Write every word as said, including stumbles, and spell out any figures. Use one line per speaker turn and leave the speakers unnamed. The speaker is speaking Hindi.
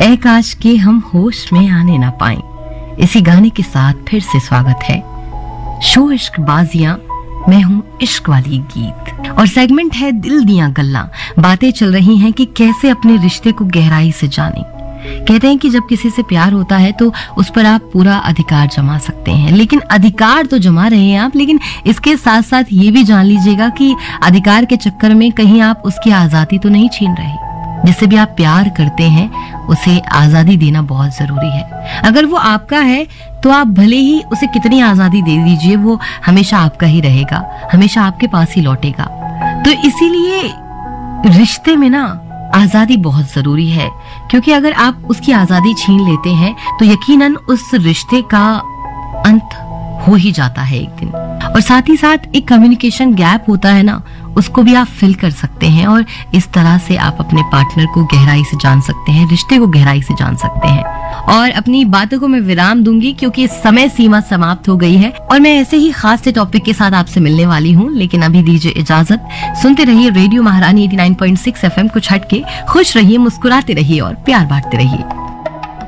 ऐ काश के हम होश में आने ना पाएं। इसी गाने के साथ फिर से स्वागत है शो इश्क बाजियां, मैं हूं इश्क वाली गीत और सेगमेंट है दिल दियां गल्ला। बातें चल रही हैं कि कैसे अपने रिश्ते को गहराई से जानें। कहते हैं कि जब किसी से प्यार होता है तो उस पर आप पूरा अधिकार जमा सकते हैं, लेकिन अधिकार तो जमा रहे हैं आप, लेकिन इसके साथ साथ ये भी जान लीजिएगा कि अधिकार के चक्कर में कहीं आप उसकी आजादी तो नहीं छीन रहे। जिससे भी आप प्यार करते हैं उसे आजादी देना बहुत जरूरी है। अगर वो आपका है तो आप भले ही उसे कितनी आजादी दे दीजिए, वो हमेशा आपका ही रहेगा, हमेशा आपके पास ही लौटेगा। तो इसीलिए रिश्ते में ना आजादी बहुत जरूरी है, क्योंकि अगर आप उसकी आजादी छीन लेते हैं तो यकीनन उस रिश्ते का अंत हो ही जाता है एक दिन। और साथ ही साथ एक कम्युनिकेशन गैप होता है ना, उसको भी आप फिल कर सकते हैं और इस तरह से आप अपने पार्टनर को गहराई से जान सकते हैं, रिश्ते को गहराई से जान सकते हैं। और अपनी बातों को मैं विराम दूंगी क्योंकि समय सीमा समाप्त हो गई है और मैं ऐसे ही खास से टॉपिक के साथ आपसे मिलने वाली हूँ, लेकिन अभी दीजिए इजाजत। सुनते रहिए रेडियो महारानी eighty nine point six FM. कुछ हटके खुश रहिए, मुस्कुराते रहिए और प्यार बांटते रहिए।